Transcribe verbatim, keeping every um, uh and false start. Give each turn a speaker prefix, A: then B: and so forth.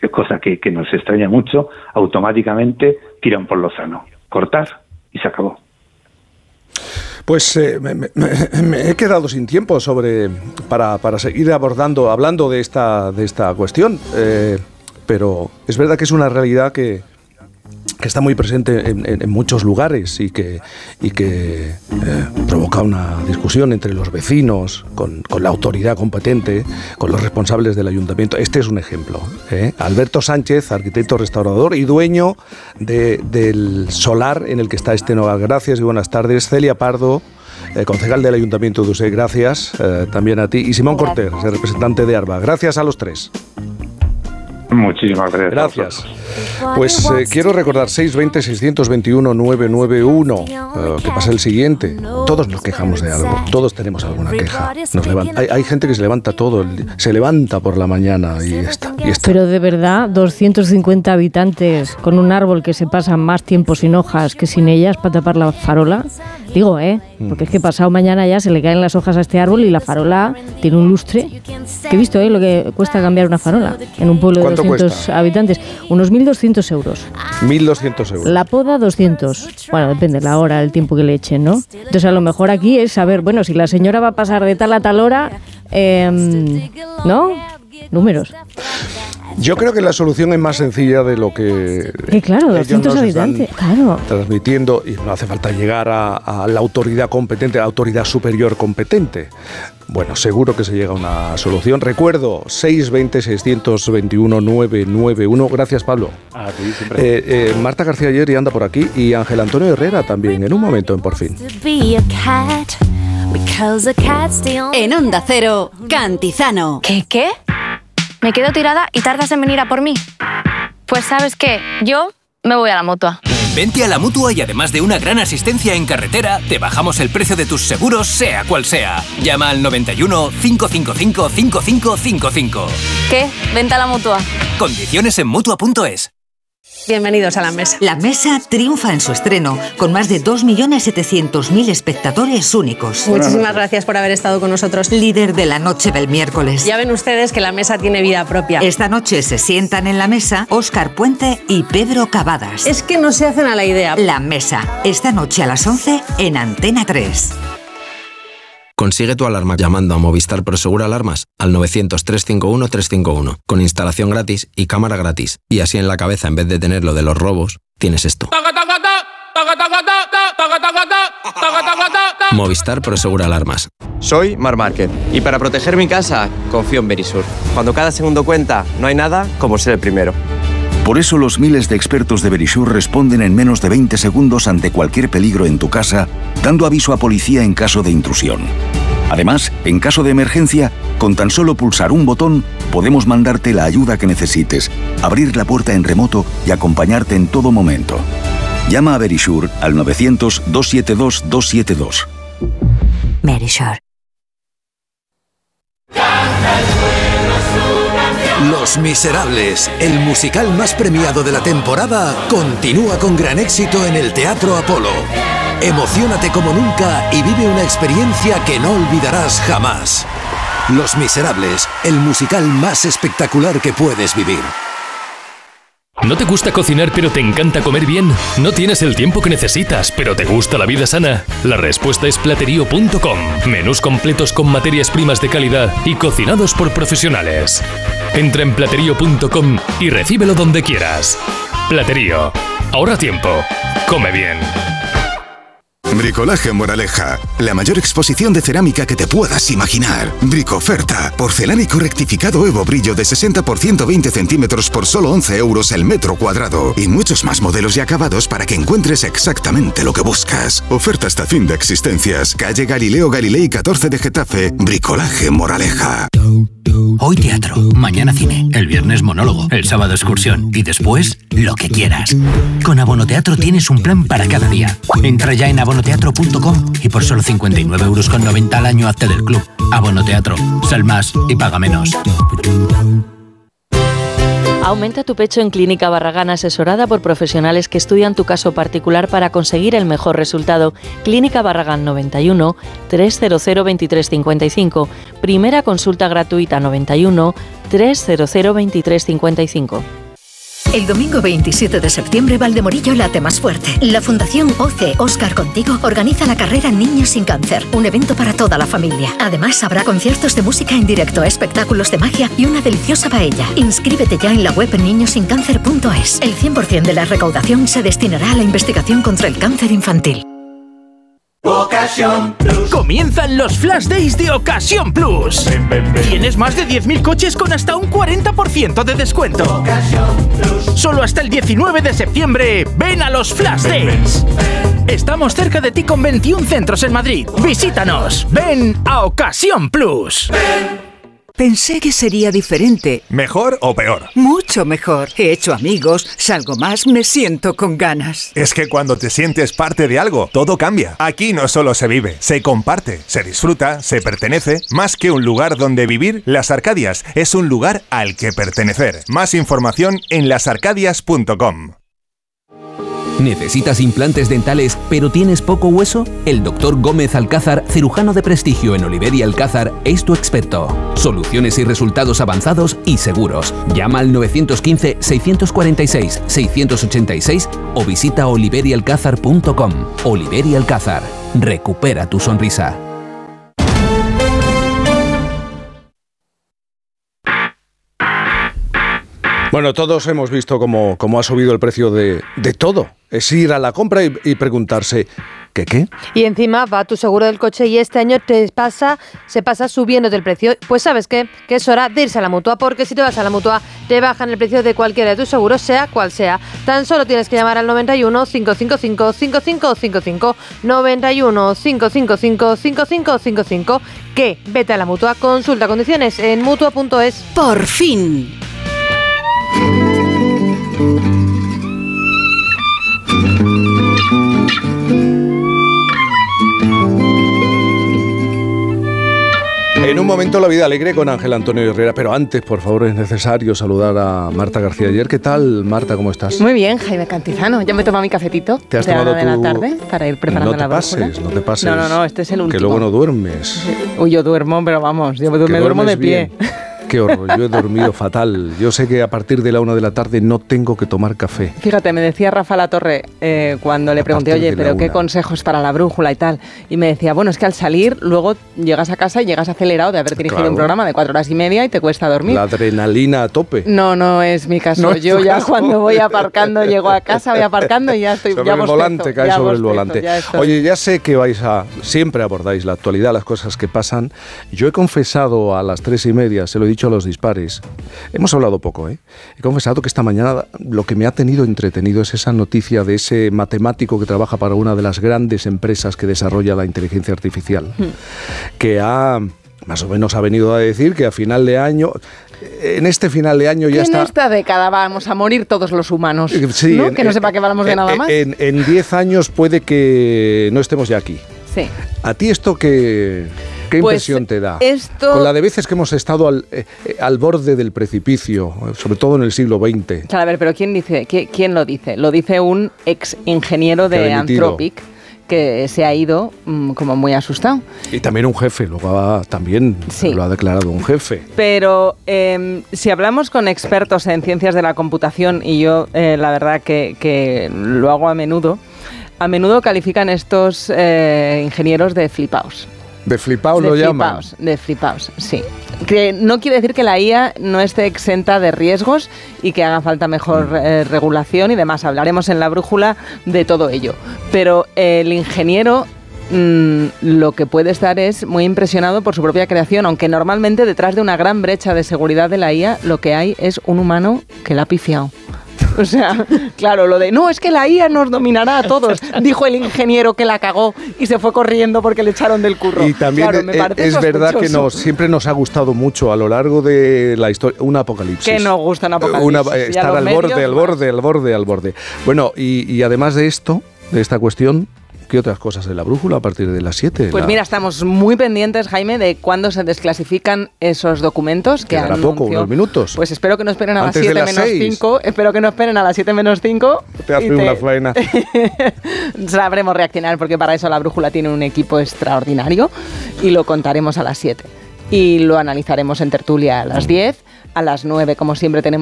A: cosa que, que nos extraña mucho, automáticamente tiran por lo sano. Cortar y se acabó.
B: Pues eh, me, me, me he quedado sin tiempo sobre para, para seguir abordando, hablando de esta, de esta cuestión, eh, pero es verdad que es una realidad que, que está muy presente en, en, en muchos lugares y que, y que eh, provoca una discusión entre los vecinos, con, con la autoridad competente, con los responsables del ayuntamiento. Este es un ejemplo. ¿eh? Alberto Sánchez, arquitecto restaurador y dueño de, del solar en el que está este hogar. Gracias y buenas tardes. Celia Pardo, eh, concejal del Ayuntamiento de Usé, gracias eh, también a ti. Y Simón Cortés, el representante de ARBA. Gracias a los tres.
A: Muchísimas gracias.
B: Gracias. Pues eh, quiero recordar seis veinte, seiscientos veintiuno, novecientos noventa y uno. Uh, que pasa el siguiente. Todos nos quejamos de algo. Todos tenemos alguna queja. Nos levanta. Hay, hay gente que se levanta todo. El, se levanta por la mañana y está, y está.
C: Pero de verdad, doscientos cincuenta habitantes con un árbol que se pasa más tiempo sin hojas que sin ellas para tapar la farola. Digo, ¿eh? Porque es que pasado mañana ya se le caen las hojas a este árbol y la farola tiene un lustre. Que he visto, ¿eh? Lo que cuesta cambiar una farola en un pueblo de doscientos cuesta? Habitantes. Unos mil doscientos euros.
B: mil doscientos euros.
C: La poda, doscientos. Bueno, depende la hora, el tiempo que le echen, ¿no? Entonces, a lo mejor aquí es saber, bueno, si la señora va a pasar de tal a tal hora, eh, ¿no? Números.
B: Yo creo que la solución es más sencilla de lo que...
C: Que claro, doscientos habitantes, claro.
B: Transmitiendo, y no hace falta llegar a, a la autoridad competente, a la autoridad superior competente. Bueno, seguro que se llega a una solución. Recuerdo, seis veinte, seiscientos veintiuno, novecientos noventa y uno. Gracias, Pablo.
A: A ti, siempre.
B: Eh, eh, Marta García Ayer anda por aquí y Ángel Antonio Herrera también, en un momento en Por Fin.
D: En Onda Cero, Cantizano.
E: ¿Qué, qué? ¿Me quedo tirada y tardas en venir a por mí? Pues ¿sabes qué? Yo me voy a la Mutua.
F: Vente a la Mutua y además de una gran asistencia en carretera, te bajamos el precio de tus seguros, sea cual sea. Llama al noventa y uno, cinco cinco cinco, cinco cinco cinco cinco.
E: ¿Qué? Vente a la Mutua.
F: Condiciones en Mutua punto es.
D: Bienvenidos a La Mesa. La Mesa triunfa en su estreno, con más de dos millones setecientos mil espectadores únicos.
G: Muchísimas gracias por haber estado con nosotros.
D: Líder de la noche del miércoles.
G: Ya ven ustedes que La Mesa tiene vida propia.
D: Esta noche se sientan en la mesa Óscar Puente y Pedro Cavadas.
G: Es que no se hacen a la idea.
D: La Mesa, esta noche a las once en Antena tres.
H: Consigue tu alarma llamando a Movistar Prosegur Alarmas al novecientos, trescientos cincuenta y uno, trescientos cincuenta y uno, con instalación gratis y cámara gratis. Y así en la cabeza, en vez de tener lo de los robos, tienes esto. Movistar Prosegur Alarmas.
I: Soy Mar Márquez y para proteger mi casa confío en Verisur. Cuando cada segundo cuenta, no hay nada como ser el primero.
J: Por eso los miles de expertos de Verisur responden en menos de veinte segundos ante cualquier peligro en tu casa, dando aviso a policía en caso de intrusión. Además, en caso de emergencia, con tan solo pulsar un botón, podemos mandarte la ayuda que necesites, abrir la puerta en remoto y acompañarte en todo momento. Llama a Verisur al novecientos, doscientos setenta y dos, doscientos setenta y dos.
D: Verisur.
K: Los Miserables, el musical más premiado de la temporada, continúa con gran éxito en el Teatro Apolo. Emociónate como nunca y vive una experiencia que no olvidarás jamás. Los Miserables, el musical más espectacular que puedes vivir.
L: ¿No te gusta cocinar pero te encanta comer bien? ¿No tienes el tiempo que necesitas pero te gusta la vida sana? La respuesta es platerío punto com. Menús completos con materias primas de calidad y cocinados por profesionales. Entra en platerío punto com y recíbelo donde quieras. Platerío. Ahorra tiempo. Come bien.
M: Bricolaje Moraleja, la mayor exposición de cerámica que te puedas imaginar. Bricoferta, porcelánico rectificado Evo Brillo de sesenta por ciento veinte centímetros por solo once euros el metro cuadrado. Y muchos más modelos y acabados para que encuentres exactamente lo que buscas. Oferta hasta fin de existencias. Calle Galileo Galilei catorce de Getafe. Bricolaje Moraleja.
N: Hoy teatro, mañana cine, el viernes monólogo, el sábado excursión y después lo que quieras. Con Abonoteatro tienes un plan para cada día. Entra ya en abonoteatro punto com y por solo cincuenta y nueve euros con noventa al año hazte del club. Abonoteatro, sal más y paga menos.
O: Aumenta tu pecho en Clínica Barragán, asesorada por profesionales que estudian tu caso particular para conseguir el mejor resultado. Clínica Barragán noventa y uno, trescientos veintitrés cincuenta y cinco. Primera consulta gratuita noventa y uno, trescientos veintitrés cincuenta y cinco.
P: El domingo veintisiete de septiembre, Valdemorillo late más fuerte. La Fundación O C Oscar Contigo organiza la carrera Niños sin Cáncer, un evento para toda la familia. Además, habrá conciertos de música en directo, espectáculos de magia y una deliciosa paella. Inscríbete ya en la web niños sin cáncer punto es. El cien por ciento de la recaudación se destinará a la investigación contra el cáncer infantil.
Q: Ocasión Plus. Comienzan los Flash Days de Ocasión Plus. Ven, ven, ven. Tienes más de diez mil coches con hasta un cuarenta por ciento de descuento. Ocasión Plus. Solo hasta el diecinueve de septiembre. Ven a los Flash ven, Days. Ven, ven. Estamos cerca de ti con veintiún centros en Madrid. Visítanos. Ven a Ocasión Plus. Ven.
R: Pensé que sería diferente.
S: ¿Mejor o peor?
R: Mucho mejor. He hecho amigos, salgo más, me siento con ganas.
S: Es que cuando te sientes parte de algo, todo cambia. Aquí no solo se vive, se comparte, se disfruta, se pertenece. Más que un lugar donde vivir, Las Arcadias es un lugar al que pertenecer. Más información en las arcadias punto com.
T: ¿Necesitas implantes dentales pero tienes poco hueso? El doctor Gómez Alcázar, cirujano de prestigio en Oliver y Alcázar, es tu experto. Soluciones y resultados avanzados y seguros. Llama al nueve uno cinco, seis cuatro seis, seis ocho seis o visita oliver y alcázar punto com. Oliver y Alcázar. Recupera tu sonrisa.
B: Bueno, todos hemos visto cómo, cómo ha subido el precio de, de todo. Es ir a la compra y, y preguntarse, ¿qué qué?
U: Y encima va tu seguro del coche y este año te pasa, se pasa subiéndote el precio. Pues ¿sabes qué? Que es hora de irse a la Mutua, porque si te vas a la Mutua te bajan el precio de cualquiera de tus seguros, sea cual sea. Tan solo tienes que llamar al noventa y uno, cinco cinco cinco, cinco cinco cinco cinco, noventa y uno, cinco cinco cinco, cinco cinco cinco cinco, que vete a la Mutua, consulta condiciones en mutua punto es.
R: ¡Por fin!
B: En un momento la vida alegre con Ángel Antonio Herrera, pero antes, por favor, es necesario saludar a Marta García Ayer. ¿Qué tal, Marta? ¿Cómo estás?
V: Muy bien, Jaime Cantizano. Ya me he tomado mi cafetito.
B: ¿Te has
V: de
B: tomado
V: la
B: tu...
V: de la tarde para ir preparando
B: no te
V: la brújula.
B: pases, no te pases.
V: No, no, no, este es el último.
B: Que luego no duermes.
V: Uy, yo duermo, pero vamos, yo me duermo de pie.
B: Bien. Qué horror, yo he dormido fatal. Yo sé que a partir de la una de la tarde no tengo que tomar café.
V: Fíjate, me decía Rafa Latorre eh, cuando le pregunté, oye, pero ¿qué consejos para la brújula y tal? Y me decía, bueno, es que al salir luego llegas a casa y llegas acelerado de haber dirigido claro. un programa de cuatro horas y media y te cuesta dormir.
B: La adrenalina a tope.
V: No, no es mi caso. No yo ya caso. Cuando voy aparcando, llego a casa, voy aparcando y ya estoy...
B: Sobre
V: ya
B: el
V: bostezo,
B: volante, cae
V: ya
B: sobre
V: bostezo,
B: el volante.
V: Ya
B: oye, ya sé que vais a... Siempre abordáis la actualidad, las cosas que pasan. Yo he confesado a las tres y media, se lo he dicho a los dispares. Hemos hablado poco, ¿eh? He confesado que esta mañana lo que me ha tenido entretenido es esa noticia de ese matemático que trabaja para una de las grandes empresas que desarrolla la inteligencia artificial, mm. que ha... más o menos ha venido a decir que a final de año, en este final de año ya está...
V: En esta década vamos a morir todos los humanos,
B: sí,
V: ¿no?
B: En,
V: que no sepa que hablamos
B: en,
V: de nada más.
B: En, en diez años puede que no estemos ya aquí.
V: Sí.
B: ¿A ti esto qué, qué
V: pues
B: impresión te da?
V: Esto...
B: Con la de veces que hemos estado al, eh, al borde del precipicio, sobre todo en el siglo veinte.
V: Claro, a ver, pero ¿quién dice? ¿Quién, quién lo dice? Lo dice un ex ingeniero de Anthropic que se ha ido mmm, como muy asustado.
B: Y también un jefe, lo va, también sí. lo ha declarado un jefe.
V: Pero eh, si hablamos con expertos en ciencias de la computación, y yo eh, la verdad que, que lo hago a menudo, a menudo califican estos eh, ingenieros de flipaos.
B: ¿De flipaos lo llaman?
V: De flipaos, sí. Que no quiere decir que la I A no esté exenta de riesgos y que haga falta mejor eh, regulación y demás. Hablaremos en la brújula de todo ello. Pero eh, el ingeniero mmm, lo que puede estar es muy impresionado por su propia creación, aunque normalmente detrás de una gran brecha de seguridad de la I A lo que hay es un humano que la ha pifiado. O sea, claro, lo de, no, es que la I A nos dominará a todos, dijo el ingeniero que la cagó y se fue corriendo porque le echaron del curro.
B: Y también
V: claro, me
B: es, es verdad que nos, siempre nos ha gustado mucho a lo largo de la historia un apocalipsis.
V: Que nos gusta un apocalipsis.
B: Una, estar al borde, al borde, al borde, al borde. Bueno, y, y además de esto, de esta cuestión, ¿Qué otras cosas de la brújula a partir de las siete?
V: Pues
B: la...
V: mira, estamos muy pendientes, Jaime, de cuándo se desclasifican esos documentos que
B: Quedará
V: anunció.
B: poco, unos minutos.
V: Pues espero que no esperen a
B: Antes
V: las siete
B: de las
V: menos
B: seis.
V: cinco. Espero que no esperen a las siete menos cinco.
B: Te hace una faena.
V: Sabremos reaccionar porque para eso la brújula tiene un equipo extraordinario y lo contaremos a las siete. Y lo analizaremos en tertulia a las diez. A las nueve, como siempre, tenemos